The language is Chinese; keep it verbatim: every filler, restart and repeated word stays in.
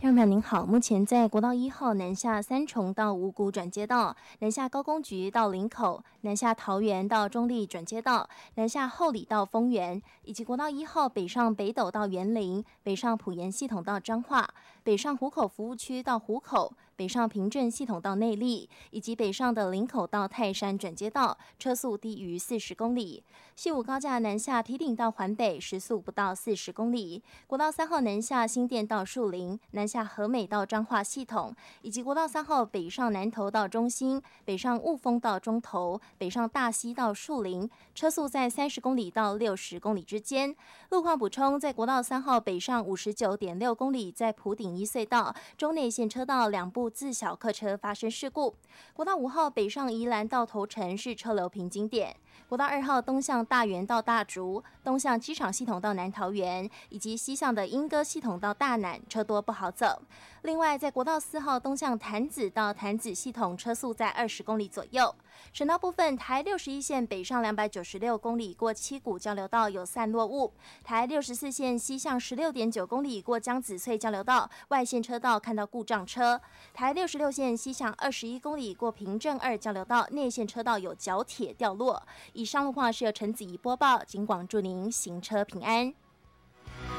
听众朋友您好，目前在国道一号南下三重到五股转接道、南下高工局到林口、南下桃园到中立转接道、南下后里到丰原，以及国道一号北上北斗到园林、北上埔盐系统到彰化、北上湖口服务区到湖口、北上平镇系统到内坜，以及北上的林口到泰山转接道，车速低于四十公里。西武高架南下堤顶到环北，时速不到四十公里。国道三号南下新店到树林，南下和美到彰化系统，以及国道三号北上南投到中心，北上雾峰到中投，北上大溪到树林，车速在三十公里到六十公里之间。路况补充，在国道三号北上五十九点六公里，在埔顶一隧道中内线车道两部自小客车发生事故。国道五号北上宜兰到头城是车流瓶颈点。国道二号东向大园到大竹，东向机场系统到南桃园，以及西向的莺歌系统到大南，车多不好走。另外，在国道四号东向潭子到潭子系统，车速在二十公里左右。省道部分，台六十一线北上两百九十六公里过七股交流道有散落物；台六十四线西向十六点九公里过江子翠交流道，外线车道看到故障车；台六十六线西向二十一公里过平镇二交流道，内线车道有角铁掉落。以上路况是由陈子怡播报，警广祝您行车平安。